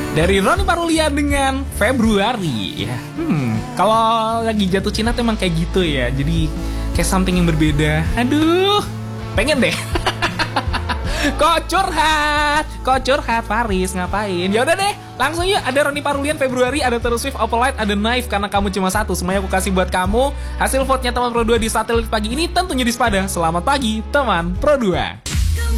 Dari Roni Parulia dengan Februari ya. Kalau lagi jatuh cinta tuh emang kayak gitu ya. Jadi kayak something yang berbeda. Aduh, pengen deh. Kok curhat Faris ngapain? Ya udah deh, langsung yuk. Ada Roni Parulian Februari, ada Taylor Swift Opalite, ada Knife karena kamu cuma satu. Semuanya aku kasih buat kamu. Hasil vote-nya teman Pro 2 di satelit pagi ini tentunya di Spada. Selamat pagi teman Pro 2.